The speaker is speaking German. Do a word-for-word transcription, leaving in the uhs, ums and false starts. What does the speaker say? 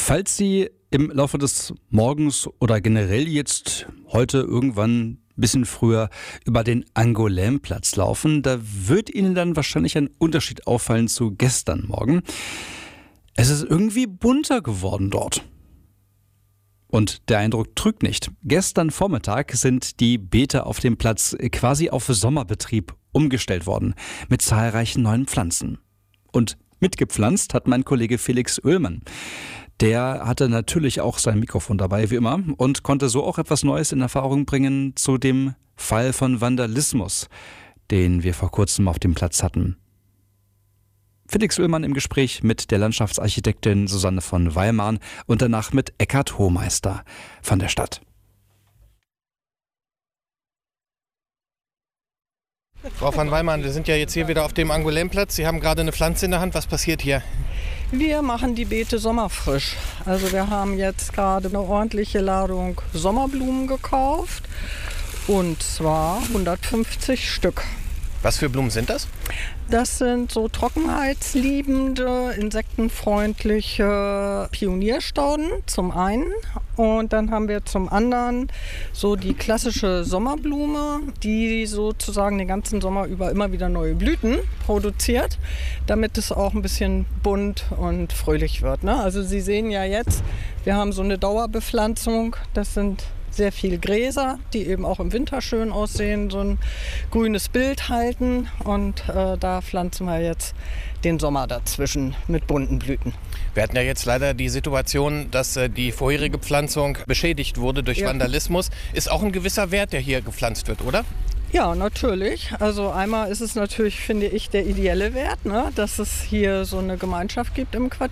Falls Sie im Laufe des Morgens oder generell jetzt heute irgendwann ein bisschen früher über den Angoulême-Platz laufen, da wird Ihnen dann wahrscheinlich ein Unterschied auffallen zu gestern Morgen. Es ist irgendwie bunter geworden dort. Und der Eindruck trügt nicht. Gestern Vormittag sind die Beete auf dem Platz quasi auf Sommerbetrieb umgestellt worden, mit zahlreichen neuen Pflanzen. Und mitgepflanzt hat mein Kollege Felix Oehlmann. Der hatte natürlich auch sein Mikrofon dabei, wie immer, und konnte so auch etwas Neues in Erfahrung bringen zu dem Fall von Vandalismus, den wir vor kurzem auf dem Platz hatten. Felix Oehlmann im Gespräch mit der Landschaftsarchitektin Susanne von Weilmarn und danach mit Eckhard Hohmeister von der Stadt. Frau von Weilmarn, wir sind ja jetzt hier wieder auf dem Angoulême-Platz. Sie haben gerade eine Pflanze in der Hand. Was passiert hier? Wir machen die Beete sommerfrisch. Also wir haben jetzt gerade eine ordentliche Ladung Sommerblumen gekauft. Und zwar hundertfünfzig Stück. Was für Blumen sind das? Das sind so trockenheitsliebende, insektenfreundliche Pionierstauden zum einen. Und dann haben wir zum anderen so die klassische Sommerblume, die sozusagen den ganzen Sommer über immer wieder neue Blüten produziert, damit es auch ein bisschen bunt und fröhlich wird, ne? Also Sie sehen ja jetzt, wir haben so eine Dauerbepflanzung, das sind sehr viel Gräser, die eben auch im Winter schön aussehen, so ein grünes Bild halten. Und äh, da pflanzen wir jetzt den Sommer dazwischen mit bunten Blüten. Wir hatten ja jetzt leider die Situation, dass äh, die vorherige Pflanzung beschädigt wurde durch ja. Vandalismus. Ist auch ein gewisser Wert, der hier gepflanzt wird, oder? Ja, natürlich. Also einmal ist es natürlich, finde ich, der ideelle Wert, ne? Dass es hier so eine Gemeinschaft gibt im Quartier.